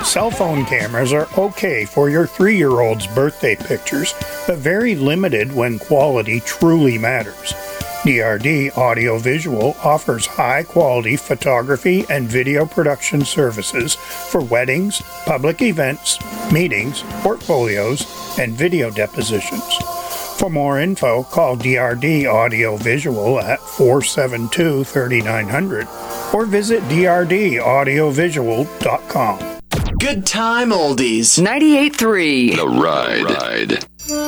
Cell phone cameras are okay for your 3-year-old's birthday pictures, but very limited when quality truly matters. DRD Audiovisual offers high-quality photography and video production services for weddings, public events, meetings, portfolios, and video depositions. For more info, call DRD Audiovisual at 472-3900 or visit drdaudiovisual.com. Good time oldies. 98.3. The Ride.